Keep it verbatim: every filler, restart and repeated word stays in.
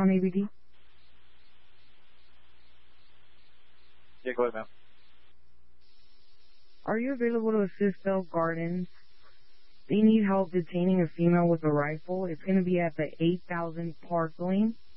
Down A B D? Yeah, go ahead, ma'am. Are you available to assist Bell Gardens? They need help detaining a female with a rifle. It's going to be at the eight thousand Park Lane.